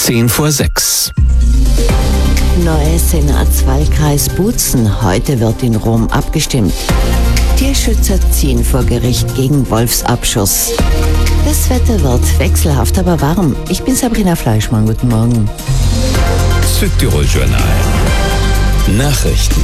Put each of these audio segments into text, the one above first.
5:10 Neuer Senatswahlkreis Bozen. Heute wird in Rom abgestimmt. Tierschützer ziehen vor Gericht gegen Wolfsabschuss. Das Wetter wird wechselhaft, aber warm. Ich bin Sabrina Fleischmann. Guten Morgen. Südtirol Journal. Nachrichten.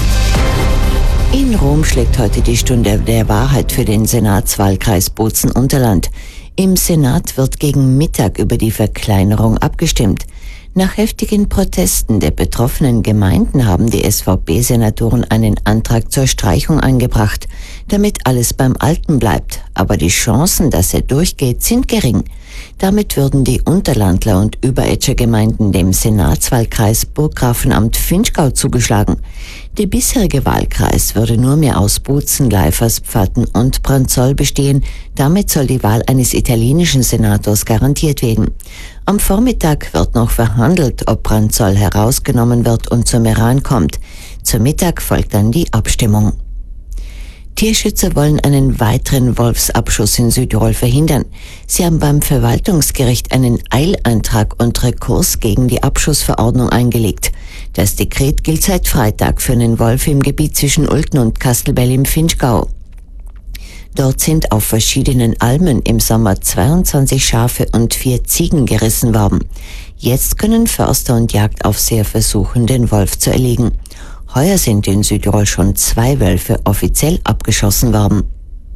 In Rom schlägt heute die Stunde der Wahrheit für den Senatswahlkreis Bozen-Unterland. Im Senat wird gegen Mittag über die Verkleinerung abgestimmt. Nach heftigen Protesten der betroffenen Gemeinden haben die SVP-Senatoren einen Antrag zur Streichung eingebracht, damit alles beim Alten bleibt. Aber die Chancen, dass er durchgeht, sind gering. Damit würden die Unterlandler und Überetscher Gemeinden dem Senatswahlkreis Burggrafenamt Vinschgau zugeschlagen. Der bisherige Wahlkreis würde nur mehr aus Bozen, Leiferspfatten und Branzoll bestehen. Damit soll die Wahl eines italienischen Senators garantiert werden. Am Vormittag wird noch verhandelt, ob Branzoll herausgenommen wird und zum Meran kommt. Zum Mittag folgt dann die Abstimmung. Tierschützer wollen einen weiteren Wolfsabschuss in Südtirol verhindern. Sie haben beim Verwaltungsgericht einen Eilantrag und Rekurs gegen die Abschussverordnung eingelegt. Das Dekret gilt seit Freitag für einen Wolf im Gebiet zwischen Ulten und Kastelbell im Vinschgau. Dort sind auf verschiedenen Almen im Sommer 22 Schafe und 4 Ziegen gerissen worden. Jetzt können Förster und Jagdaufseher versuchen, den Wolf zu erlegen. Heuer sind in Südtirol schon 2 Wölfe offiziell abgeschossen worden.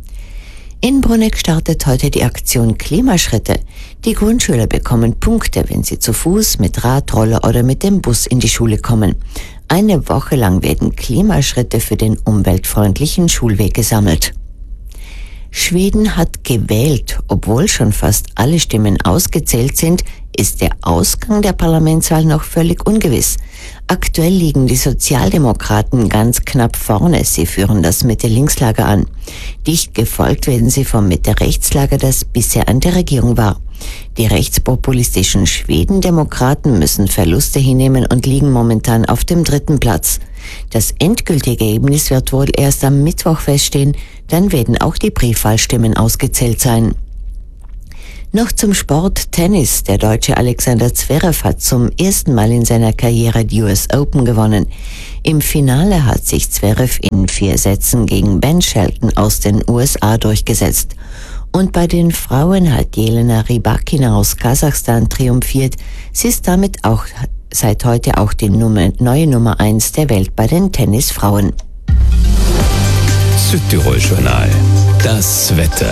In Bruneck startet heute die Aktion Klimaschritte. Die Grundschüler bekommen Punkte, wenn sie zu Fuß, mit Radroller oder mit dem Bus in die Schule kommen. Eine Woche lang werden Klimaschritte für den umweltfreundlichen Schulweg gesammelt. Schweden hat gewählt. Obwohl schon fast alle Stimmen ausgezählt sind, ist der Ausgang der Parlamentswahl noch völlig ungewiss. Aktuell liegen die Sozialdemokraten ganz knapp vorne. Sie führen das Mitte-Links-Lager an. Dicht gefolgt werden sie vom Mitte-Rechts-Lager, das bisher an der Regierung war. Die rechtspopulistischen Schwedendemokraten müssen Verluste hinnehmen und liegen momentan auf dem 3. Platz. Das endgültige Ergebnis wird wohl erst am Mittwoch feststehen, dann werden auch die Briefwahlstimmen ausgezählt sein. Noch zum Sport Tennis. Der Deutsche Alexander Zverev hat zum ersten Mal in seiner Karriere die US Open gewonnen. Im Finale hat sich Zverev in 4 Sätzen gegen Ben Shelton aus den USA durchgesetzt. Und bei den Frauen hat Jelena Rybakina aus Kasachstan triumphiert. Sie ist damit auch seit heute auch die neue Nummer 1 der Welt bei den Tennisfrauen. Südtirol Journal. Das Wetter.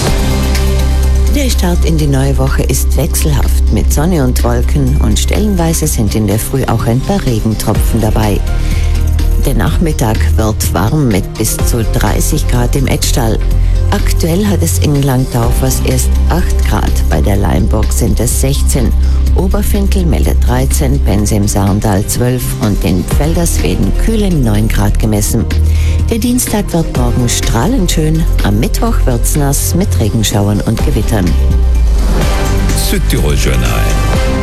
Der Start in die neue Woche ist wechselhaft mit Sonne und Wolken und stellenweise sind in der Früh auch ein paar Regentropfen dabei. Der Nachmittag wird warm mit bis zu 30 Grad im Etzstall. Aktuell hat es in Langtaufers erst 8 Grad, bei der Leimburg sind es 16. Oberfinkel meldet 13, Pense im Saarndal 12 und in Feldersweden kühle 9 Grad gemessen. Der Dienstag wird morgen strahlend schön, am Mittwoch wird's nass mit Regenschauern und Gewittern. Südtirol Journal.